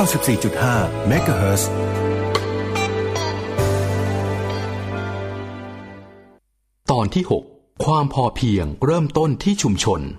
94.5 เมกะเฮิรตซ์ตอนที่ 6 ความพอเพียงเริ่มต้นที่ชุมชน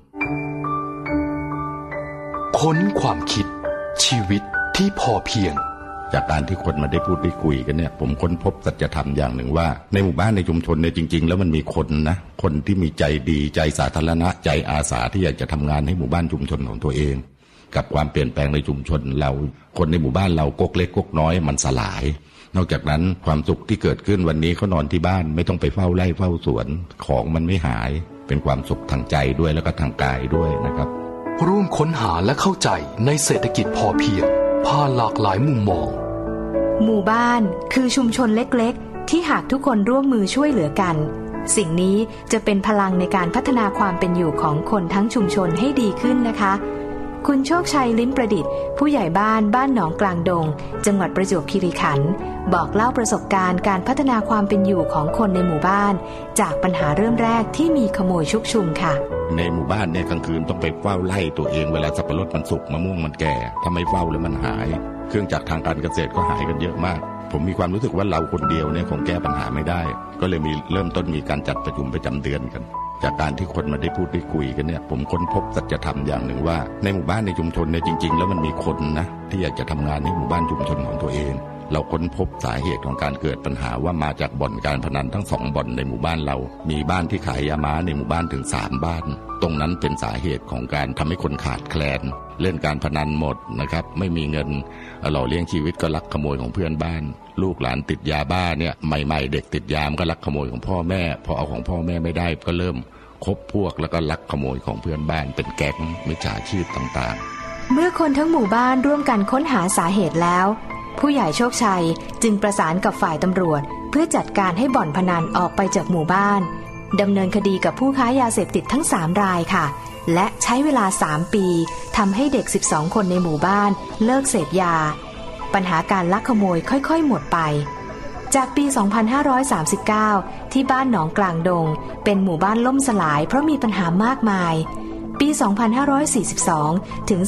ค้นความคิดชีวิตที่พอเพียงจากการที่คนมาได้พูดได้คุยกันเนี่ยผมค้นพบสัจธรรมอย่างหนึ่งว่าในหมู่บ้านในชุมชนเนี่ยจริงๆแล้วมันมีคนนะคนที่มีใจดีใจสาธารณะใจอาสาที่อยากจะทำงานให้หมู่บ้านชุมชนของตัวเองกับความเปลี่ยนแปลงในชุมชนเราคนในหมู่บ้านเราก๊กเล็กก๊กน้อยมันสลายนอกจากนั้นความสุขที่เกิดขึ้นวันนี้เขานอนที่บ้านไม่ต้องไปเฝ้าไร่เฝ้าสวนของมันไม่หายเป็นความสุขทางใจด้วยแล้วก็ทางกายด้วยนะครับร่วมค้นหาและเข้าใจในเศรษฐกิจพอเพียงผ่านหลากหลายมุมมองหมู่บ้านคือชุมชนเล็กๆที่หากทุกคนร่วมมือช่วยเหลือกันสิ่งนี้จะเป็นพลังในการพัฒนาความเป็นอยู่ของคนทั้งชุมชนให้ดีขึ้นนะคะคุณโชคชัยลิ้มประดิษฐ์ผู้ใหญ่บ้านหนองกลางดงจังหวัดประจวบคีรีขันธ์บอกเล่าประสบการณ์การพัฒนาความเป็นอยู่ของคนในหมู่บ้านจากปัญหาเริ่มแรกที่มีขโมยชุกชุมค่ะในหมู่บ้านเนี่ยกลางคืนต้องไปเฝ้าไล่ตัวเองเวลาสับปะรดมันสุกมะม่วงมันแก่ถ้าไม่เฝ้าแล้วมันหายเครื่องจักรทางการเกษตรก็หายกันเยอะมากผมมีความรู้สึกว่าเราคนเดียวเนี่ยคงแก้ปัญหาไม่ได้ก็เลยเริ่มต้นมีการจัดประชุมประจำเดือนกันจากการที่คนมาได้พูดได้คุยกันเนี่ยผมค้นพบสัจธรรมอย่างหนึ่งว่าในหมู่บ้านในชุมชนเนี่ยจริงๆแล้วมันมีคนนะที่อยากจะทำงานให้หมู่บ้านชุมชนของตัวเองเราค้นพบสาเหตุของการเกิดปัญหาว่ามาจากบ่อนการพนันทั้ง2บ่อนในหมู่บ้านเรามีบ้านที่ขายยาม้าในหมู่บ้านถึง3บ้านตรงนั้นเป็นสาเหตุของการทำให้คนขาดแคลนเล่นการพนันหมดนะครับไม่มีเงินหล่อเลี้ยงชีวิตก็ลักขโมยของเพื่อนบ้านลูกหลานติดยาบ้าเนี่ยใหม่ๆเด็กติดยามก็ลักขโมยของพ่อแม่พอเอาของพ่อแม่ไม่ได้ก็เริ่มคบพวกแล้วก็ลักขโมยของเพื่อนบ้านเป็นแก๊งมิจฉาชีพต่างๆเมื่อคนทั้งหมู่บ้านร่วมกันค้นหาสาเหตุแล้วผู้ใหญ่โชคชัยจึงประสานกับฝ่ายตำรวจเพื่อจัดการให้บ่อนพนันออกไปจากหมู่บ้านดำเนินคดีกับผู้ค้ายาเสพติดทั้ง3รายค่ะและใช้เวลา3ปีทำให้เด็ก12คนในหมู่บ้านเลิกเสพยาปัญหาการลักขโมยค่อยๆหมดไปจากปี 2539 ที่บ้านหนองกลางดงเป็นหมู่บ้านล่มสลายเพราะมีปัญหามากมายปี 2542 ถึง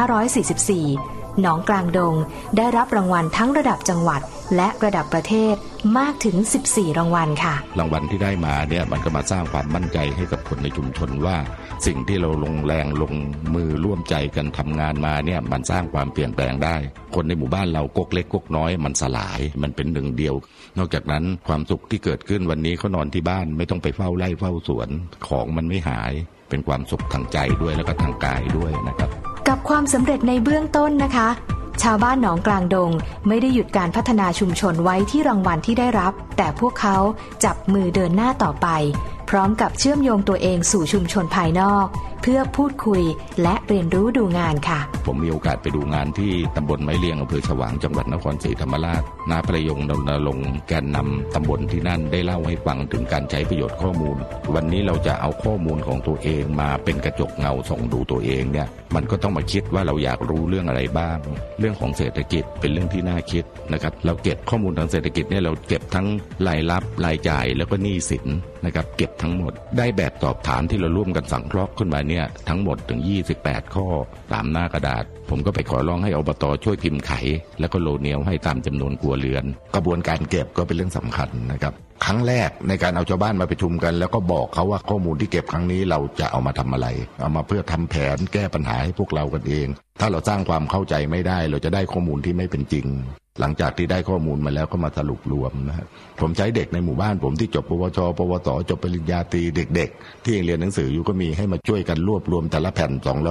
2544 หนองกลางดงได้รับรางวัลทั้งระดับจังหวัดและระดับประเทศมากถึง14รางวัลค่ะรางวัลที่ได้มาเนี่ยมันก็มาสร้างความมั่นใจให้กับคนในชุมชนว่าสิ่งที่เราลงแรงลงมือร่วมใจกันทำงานมาเนี่ยมันสร้างความเปลี่ยนแปลงได้คนในหมู่บ้านเราก๊กเล็กก๊กน้อยมันสลายมันเป็นหนึ่งเดียวนอกจากนั้นความสุขที่เกิดขึ้นวันนี้เขานอนที่บ้านไม่ต้องไปเฝ้าไร่เฝ้าสวนของมันไม่หายเป็นความสุขทางใจด้วยแล้วก็ทางกายด้วยนะครับกับความสำเร็จในเบื้องต้นนะคะชาวบ้านหนองกลางดงไม่ได้หยุดการพัฒนาชุมชนไว้ที่รางวัลที่ได้รับแต่พวกเขาจับมือเดินหน้าต่อไปพร้อมกับเชื่อมโยงตัวเองสู่ชุมชนภายนอกเพื่อพูดคุยและเรียนรู้ดูงานค่ะผมมีโอกาสไปดูงานที่ตำบลไม้เลียงอำเภอฉวางจังหวัดนครศรีธรรมราชนาประยงดำรงแกนนำตำบลที่นั่นได้เล่าให้ฟังถึงการใช้ประโยชน์ข้อมูลวันนี้เราจะเอาข้อมูลของตัวเองมาเป็นกระจกเงาส่องดูตัวเองเนี่ยมันก็ต้องมาคิดว่าเราอยากรู้เรื่องอะไรบ้างเรื่องของเศรษฐกิจเป็นเรื่องที่น่าคิดนะครับเราเก็บข้อมูลทางเศรษฐกิจเนี่ยเราเก็บทั้งรายรับรายจ่ายแล้วก็หนี้สินนะครับเก็บทั้งหมดได้แบบตอบถามที่เราร่วมกันสังเคราะห์ขึ้นมาเนี่ยทั้งหมดถึง28ข้อตามหน้ากระดาษผมก็ไปขอร้องให้อบต.ช่วยพิมพ์ไขแล้วก็โลเนียลให้ตามจำนวนครัวเรือนกระบวนการเก็บก็เป็นเรื่องสำคัญนะครับครั้งแรกในการเอาชาวบ้านมาประชุมกันแล้วก็บอกเขาว่าข้อมูลที่เก็บครั้งนี้เราจะเอามาทำอะไรเอามาเพื่อทำแผนแก้ปัญหาให้พวกเรากันเองถ้าเราสร้างความเข้าใจไม่ได้เราจะได้ข้อมูลที่ไม่เป็นจริงหลังจากที่ได้ข้อมูลมาแล้วก็มาสรุปรวมนะครับผมใช้เด็กในหมู่บ้านผมที่จบปวชปวสจบปริญญาตรีเด็กๆที่ยังเรียนหนังสืออยู่ก็มีให้มาช่วยกันรวบรวมแต่ละแผ่น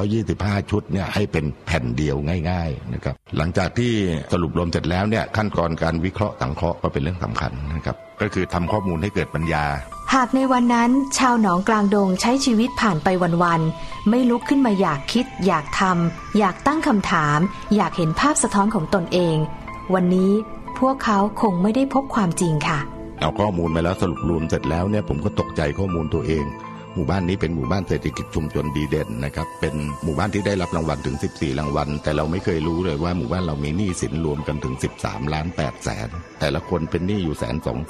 225ชุดเนี่ยให้เป็นแผ่นเดียวง่ายๆนะครับหลังจากที่สรุปรวมเสร็จแล้วเนี่ยขั้นตอนการวิเคราะห์สังเคราะห์ก็เป็นเรื่องสำคัญนะครับก็คือทำข้อมูลให้เกิดปัญญาหากในวันนั้นชาวหนองกลางดงใช้ชีวิตผ่านไปวันๆไม่ลุกขึ้นมาอยากคิดอยากทำอยากตั้งคำถามอยากเห็นภาพสะท้อนของตนเองวันนี้พวกเขาคงไม่ได้พบความจริงค่ะเอาข้อมูลมาแล้วสรุปรวมเสร็จแล้วเนี่ยผมก็ตกใจข้อมูลตัวเองหมู่บ้านนี้เป็นหมู่บ้านเศรษฐกิจชุมชนดีเด่นนะครับเป็นหมู่บ้านที่ได้รับรางวัลถึง14รางวัลแต่เราไม่เคยรู้เลยว่าหมู่บ้านเรามีหนี้สินรวมกันถึง13.8 ล้านแต่ละคนเป็นหนี้อยู่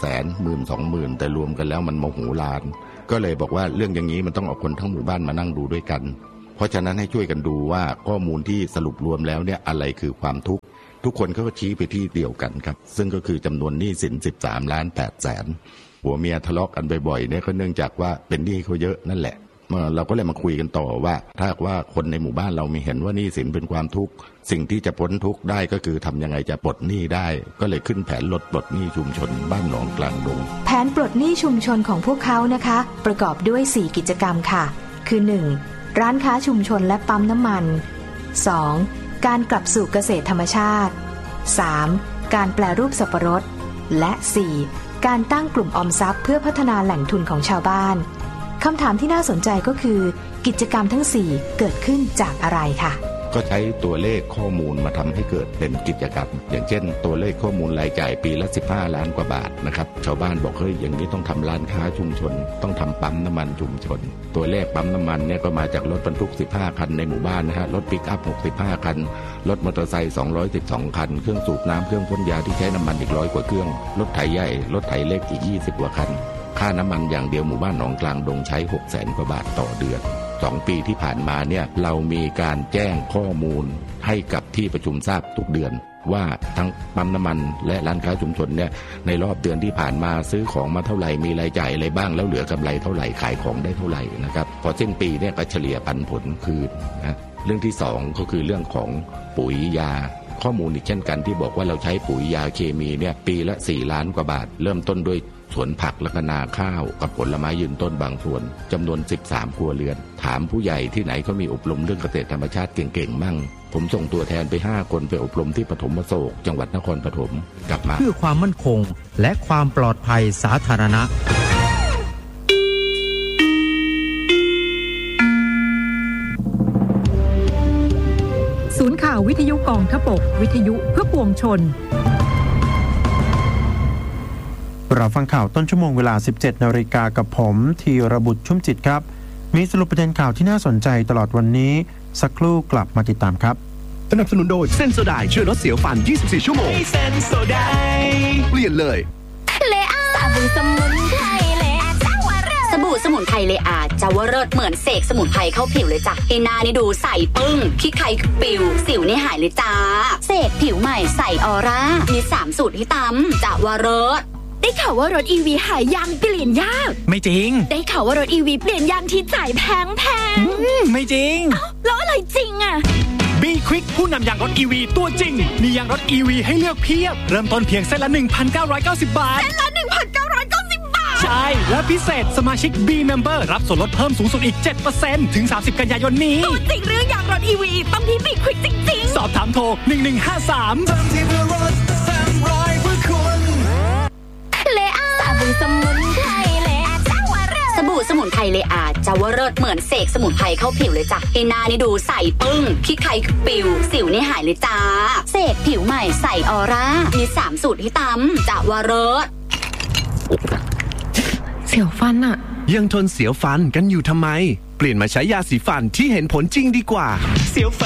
120,000 แต่รวมกันแล้วมันมโหฬารก็เลยบอกว่าเรื่องอย่างนี้มันต้องเอาคนทั้งหมู่บ้านมานั่งดูด้วยกันเพราะฉะนั้นให้ช่วยกันดูว่าข้อมูลที่สรุปรวมแล้วเนี่ยอะไรคือความทุกข์ทุกคนก็ชี้ไปที่เดียวกันครับซึ่งก็คือจำนวนหนี้สิน13,800,000ผัวเมียทะเลาะกันบ่อยๆเนี่ยก็เนื่องจากว่าเป็นหนี้เขาเยอะนั่นแหละเราก็เลยมาคุยกันต่อว่าถ้าว่าคนในหมู่บ้านเรามีเห็นว่าหนี้สินเป็นความทุกข์สิ่งที่จะพ้นทุกข์ได้ก็คือทำยังไงจะปลดหนี้ได้ก็เลยขึ้นแผนลดปลดหนี้ชุมชนบ้านหนองกลางดงแผนปลดหนี้ชุมชนของพวกเขานะคะประกอบด้วย4กิจกรรมค่ะคือ 1. ร้านค้าชุมชนและปั๊มน้ำมัน 2. การกลับสู่เกษตรธรรมชาติ 3. การแปรรูปสับปะรดและ 4. การตั้งกลุ่มออมทรัพย์เพื่อพัฒนาแหล่งทุนของชาวบ้านคำถามที่น่าสนใจก็คือกิจกรรมทั้ง4เกิดขึ้นจากอะไรค่ะก็ใช้ตัวเลขข้อมูลมาทำให้เกิดเป็นกิจกรรมอย่างเช่นตัวเลขข้อมูลรายจ่ายปีละ15 ล้านกว่าบาทนะครับชาวบ้านบอกเฮ้ยอย่างนี้ต้องทำร้านค้าชุมชนต้องทำปั๊มน้ำมันชุมชนตัวเลขปั๊มน้ำมันเนี่ยก็มาจากรถบรรทุก15 คันในหมู่บ้านนะฮะรถปิกอัพ65 คันรถมอเตอร์ไซค์212 คันเครื่องสูบน้ำเครื่องพ่นยาที่ใช้น้ำมันอีก100 กว่าเครื่องรถไถใหญ่รถไถเล็กอีก20 กว่าคันค่าน้ำมันอย่างเดียวหมู่บ้านหนองกลางดงใช้ 600,000 กว่าบาทต่อเดือน2 ปีที่ผ่านมาเนี่ยเรามีการแจ้งข้อมูลให้กับที่ประชุมทราบทุกเดือนว่าทั้งปั๊มน้ำมันและร้านค้าชุมชนเนี่ยในรอบเดือนที่ผ่านมาซื้อของมาเท่าไหร่มีรายจ่ายอะไรบ้างแล้วเหลือกำไรเท่าไหร่ขายของได้เท่าไหร่นะครับพอสิ้นปีเนี่ยก็เฉลี่ยปันผลคืนนะเรื่องที่2ก็คือเรื่องของปุ๋ยยาข้อมูลอีกเช่นกันที่บอกว่าเราใช้ปุ๋ยยาเคมีเนี่ยปีละ4 ล้านกว่าบาทเริ่มต้นด้วยสวนผักและนาข้าวกับผลไม้ยืนต้นบางส่วนจำนวน13 ครัวเรือนถามผู้ใหญ่ที่ไหนเขามีอบรมเรื่องเกษตรธรรมชาติเก่งๆมั่งผมส่งตัวแทนไป5 คนไปอบรมที่ปฐมโศกจังหวัดนครปฐมกลับมาเพื่อความมั่นคงและความปลอดภัยสาธารณะศูนย์ข่าววิทยุกองทพบกวิทยุเพื่อปวงชนเราฟังข่าวต้นชั่วโมงเวลา 17 นาฬิกากับผมธีรบุตรชุ่มจิตครับมีสรุปประเด็นข่าวที่น่าสนใจตลอดวันนี้สักครู่กลับมาติดตามครับสนับสนุนโดยเซนโซไดช่วยลดเสียวฟัน24 ชั่วโมงเซนโซไดเปลี่ยนเลยเลอาสบู่สมุนไพรเลอาจาวเริศสบู่สมุนไพรเลอาจาวเริศเหมือนเสกสมุนไพรเข้าผิวเลยจ้ะให้หน้านี่ดูใสปึ้งขี้ใครปิวสิวนี่หายเลยจ้าเสกผิวใหม่ใสออร่ามี3 สูตรให้ตำจาวเริศได้ข่าวว่ารถ EV หายยางเปลี่ยนยากไม่จริงได้ข่าวว่ารถ EV เปลี่ยนยางที่จ่ายแพงไม่จริงแล้วอะไรจริงอ่ะ B-Quick ผู้นำยางรถ EV ตัวจริงมียางรถ EV ให้เลือกเพียบเริ่มต้นเพียงเส้นละ 1,990 บาทเส้นละ 1,990 บาทใช่และพิเศษสมาชิก B-Member รับส่วนลดเพิ่มสูงสุดอีก 7% ถึง 30 กันยายนนี้ตัวจริงเรื่องยางรถ EV ต้องที่ B-Quick จริงๆสอบถามโทร 1153 ทำที่เพื่อรถ300เพื่อคุณเลอาสบู่สมุนไพรเลอาจาวเริศสบู่สมุนไพรเลอาจาวเริศเหมือนเสกสมุนไพรเข้าผิวเลยจ้ะให้หน้านี่ดูใสปึ้งขี้ใครปิวสิวนี่หายเลยจ้าเสกผิวใหม่ใสออร่ามี3 สูตรให้ตำจาวเริศเสียวฟันอะยังทนเสียวฟันกันอยู่ทำไมเปลี่ยนมาใช้ยาสีฟันที่เห็นผลจริงดีกว่าเสียว